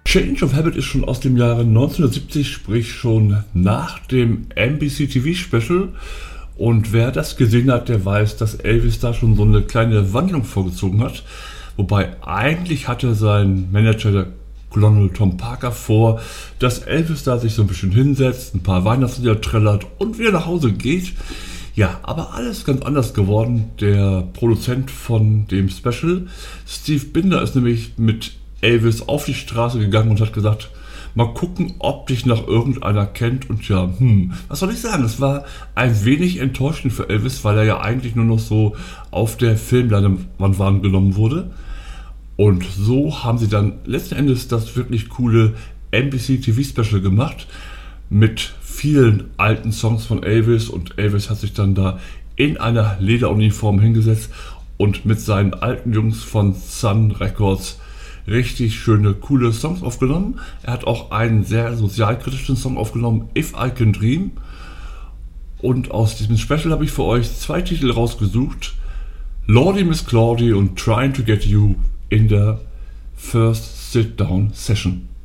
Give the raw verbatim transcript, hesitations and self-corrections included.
Change of Habit ist schon aus dem Jahre neunzehnhundertsiebzig, sprich schon nach dem N B C T V-Special. Und wer das gesehen hat, der weiß, dass Elvis da schon so eine kleine Wandlung vorgezogen hat. Wobei eigentlich hatte sein Manager, der Colonel Tom Parker, vor, dass Elvis da sich so ein bisschen hinsetzt, ein paar Weihnachtslieder trällert und wieder nach Hause geht. Ja, aber alles ganz anders geworden. Der Produzent von dem Special, Steve Binder, ist nämlich mit Elvis auf die Straße gegangen und hat gesagt, mal gucken, ob dich noch irgendeiner kennt. Und ja, hm, was soll ich sagen? Es war ein wenig enttäuschend für Elvis, weil er ja eigentlich nur noch so auf der Filmleinwand wahrgenommen wurde. Und so haben sie dann letzten Endes das wirklich coole N B C T V-Special gemacht mit vielen alten Songs von Elvis. Und Elvis hat sich dann da in einer Lederuniform hingesetzt und mit seinen alten Jungs von Sun Records richtig schöne, coole Songs aufgenommen. Er hat auch einen sehr sozialkritischen Song aufgenommen, If I Can Dream. Und aus diesem Special habe ich für euch zwei Titel rausgesucht. Lordy Miss Claudie und Trying to Get You in der First Sit Down Session.